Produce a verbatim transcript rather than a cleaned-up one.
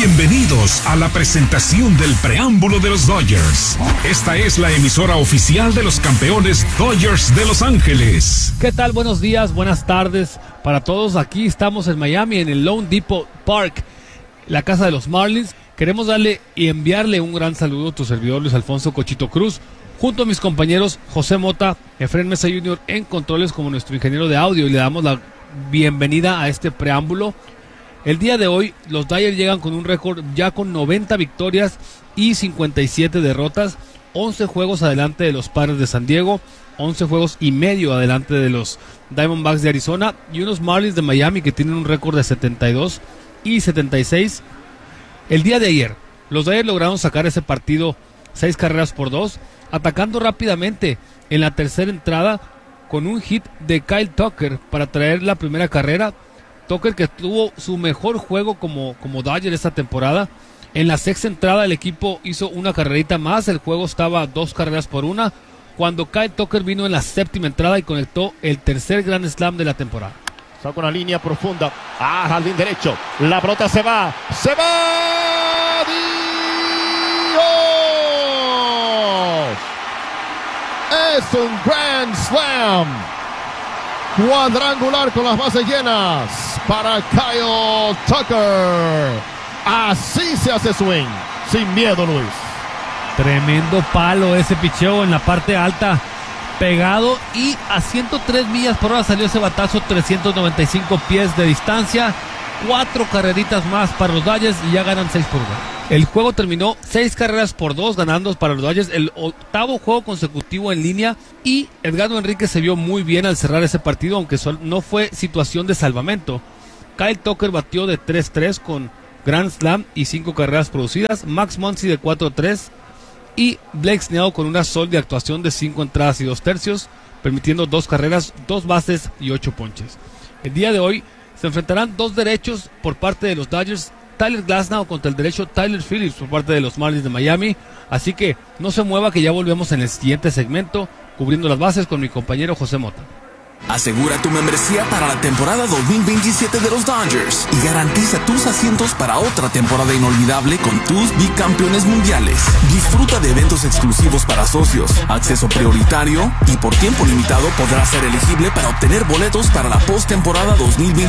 Bienvenidos a la presentación del preámbulo de los Dodgers. Esta es la emisora oficial de los campeones Dodgers de Los Ángeles. ¿Qué tal? Buenos días, buenas tardes para todos. Aquí estamos en Miami, en el Lone Depot Park, la casa de los Marlins. Queremos darle y enviarle un gran saludo a tu servidor Luis Alfonso Cochito Cruz, junto a mis compañeros José Mota, Efraín Mesa junior en controles como nuestro ingeniero de audio, y le damos la bienvenida a este preámbulo. El día de hoy los Dodgers llegan con un récord ya con noventa victorias y cincuenta y siete derrotas, once juegos adelante de los Padres de San Diego, once juegos y medio adelante de los Diamondbacks de Arizona y unos Marlins de Miami que tienen un récord de setenta y dos y setenta y seis. El día de ayer los Dodgers lograron sacar ese partido seis carreras por dos, atacando rápidamente en la tercera entrada con un hit de Kyle Tucker para traer la primera carrera. Tucker, que tuvo su mejor juego como, como Dodger esta temporada. En la sexta entrada el equipo hizo una carrerita más, el juego estaba dos carreras por una, cuando Kyle Tucker vino en la séptima entrada y conectó el tercer Grand Slam de la temporada. Saca una línea profunda, ah, jardín derecho, la pelota se va, se va, Dios, es un Grand Slam, cuadrangular con las bases llenas para Kyle Tucker. Así se hace swing, sin miedo, Luis. Tremendo palo ese picheo en la parte alta, pegado, y a ciento tres millas por hora salió ese batazo, trescientos noventa y cinco pies de distancia. Cuatro carreritas más para los Dodgers y ya ganan seis por uno. El juego terminó seis carreras por dos, ganando para los Dodgers el octavo juego consecutivo en línea, y Edgardo Enríquez se vio muy bien al cerrar ese partido, aunque no fue situación de salvamento. Kyle Tucker batió de tres tres con Grand Slam y cinco carreras producidas, Max Muncy de cuatro tres y Blake Snell con una sólida actuación de cinco entradas y dos tercios, permitiendo dos carreras, dos bases y ocho ponches. El día de hoy se enfrentarán dos derechos por parte de los Dodgers, Tyler Glasnow contra el derecho Tyler Phillips por parte de los Marlins de Miami. Así que no se mueva, que ya volvemos en el siguiente segmento, cubriendo las bases con mi compañero José Mota. Asegura tu membresía para la temporada dos mil veintisiete de los Dodgers y garantiza tus asientos para otra temporada inolvidable con tus bicampeones mundiales. Disfruta de eventos exclusivos para socios, acceso prioritario, y por tiempo limitado podrás ser elegible para obtener boletos para la postemporada dos mil veintisiete.